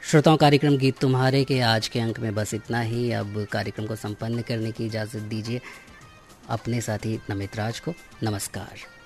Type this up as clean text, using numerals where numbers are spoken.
श्रोताओं, कार्यक्रम गीत तुम्हारे के आज के अंक में बस इतना ही। अब कार्यक्रम को संपन्न करने की इजाज़त दीजिए अपने साथी नमित राज को। नमस्कार।